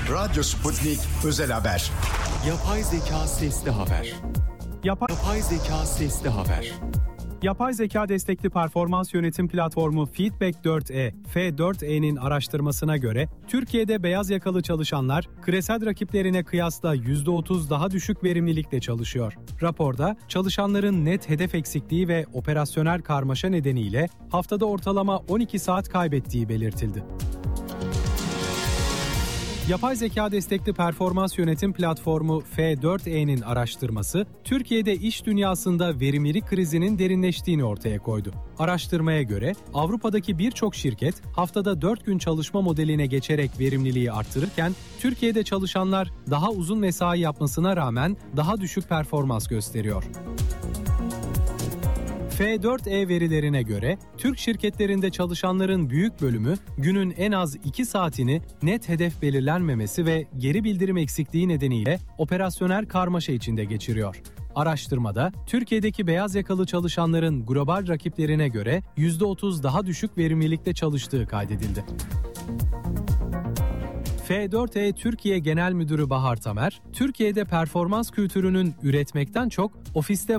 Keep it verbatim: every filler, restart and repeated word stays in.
Radyo Sputnik Özel Haber. Yapay zeka sesli haber. Yapay, Yapay zeka sesli haber. yapay zeka destekli performans yönetim platformu Feedback dört e, F dört e'nin araştırmasına göre Türkiye'de beyaz yakalı çalışanlar küresel rakiplerine kıyasla yüzde otuz daha düşük verimlilikle çalışıyor. Raporda çalışanların net hedef eksikliği ve operasyonel karmaşa nedeniyle haftada ortalama on iki saat kaybettiği belirtildi. Yapay zeka destekli performans yönetim platformu F dört e'nin araştırması, Türkiye'de iş dünyasında verimlilik krizinin derinleştiğini ortaya koydu. Araştırmaya göre Avrupa'daki birçok şirket haftada dört gün çalışma modeline geçerek verimliliği artırırken, Türkiye'de çalışanlar daha uzun mesai yapmasına rağmen daha düşük performans gösteriyor. F dört e verilerine göre Türk şirketlerinde çalışanların büyük bölümü günün en az iki saatini net hedef belirlenmemesi ve geri bildirim eksikliği nedeniyle operasyonel karmaşa içinde geçiriyor. Araştırmada Türkiye'deki beyaz yakalı çalışanların global rakiplerine göre yüzde otuz daha düşük verimlilikte çalıştığı kaydedildi. F dört e Türkiye Genel Müdürü Bahar Tamer, Türkiye'de performans kültürünün üretmekten çok ofiste